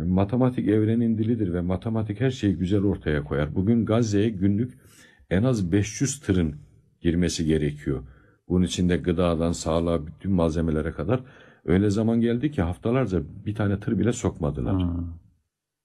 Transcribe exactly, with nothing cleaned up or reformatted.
Matematik evrenin dilidir ve matematik her şeyi güzel ortaya koyar. Bugün Gazze'ye günlük en az beş yüz tırın girmesi gerekiyor. Bunun içinde gıdadan sağlığa bütün malzemelere kadar. Öyle zaman geldi ki haftalarca bir tane tır bile sokmadılar. Hmm.